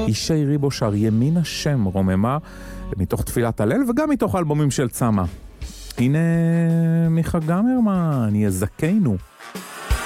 אישי ריבו שר ימין השם רוממה, מתוך תפילת הלל וגם מתוך אלבומים של צמה. הנה מיכה גמרמן, יזכנו.